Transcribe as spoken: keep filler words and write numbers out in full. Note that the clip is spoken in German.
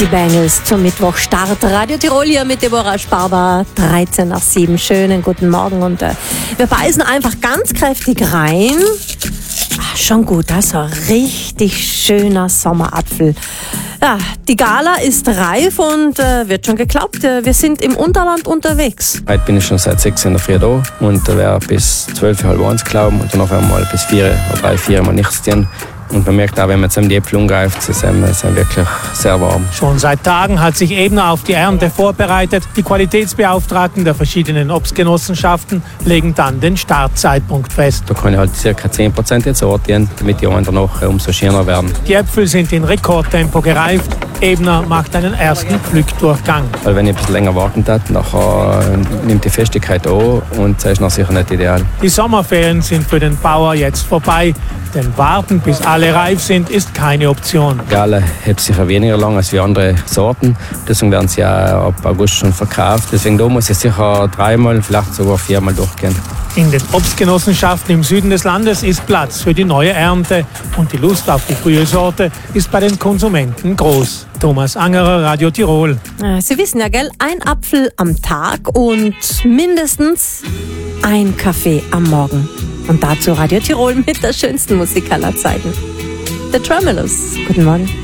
Die Bengals zum Mittwochstart. Radio Tirol hier mit Deborah Sparber. dreizehn nach sieben. Schönen guten Morgen. Und äh, wir beißen einfach ganz kräftig rein. Ach, schon gut, das ist ein richtig schöner Sommerapfel. Ja, die Gala ist reif und äh, wird schon geklappt. Äh, wir sind im Unterland unterwegs. Heute bin ich schon seit sechs in der Früh da und da werde bis zwölf, halb eins glauben und danach werden wir mal bis vier oder drei, vier mal nichts tun. Und man merkt auch, wenn man jetzt die Äpfel umgreift, sie sind, sind wirklich sehr warm. Schon seit Tagen hat sich Ebner auf die Ernte vorbereitet. Die Qualitätsbeauftragten der verschiedenen Obstgenossenschaften legen dann den Startzeitpunkt fest. Da kann ich halt ca. zehn Prozent jetzt sortieren, damit die anderen danach umso schöner werden. Die Äpfel sind in Rekordtempo gereift. Ebner macht einen ersten Pflückdurchgang. Weil wenn ich ein bisschen länger warten darf, nachher nimmt die Festigkeit an und das ist noch sicher nicht ideal. Die Sommerferien sind für den Bauer jetzt vorbei. Denn warten, bis alle reif sind, ist keine Option. Die Gala hält sicher weniger lang als wie andere Sorten. Deswegen werden sie ja ab August schon verkauft. Deswegen da muss ich sicher dreimal, vielleicht sogar viermal durchgehen. In den Obstgenossenschaften im Süden des Landes ist Platz für die neue Ernte. Und die Lust auf die frühe Sorte ist bei den Konsumenten groß. Thomas Angerer, Radio Tirol. Sie wissen ja, gell? Ein Apfel am Tag und mindestens ein Kaffee am Morgen. Und dazu Radio Tirol mit der schönsten Musik aller Zeiten. The Tremulous. Guten Morgen.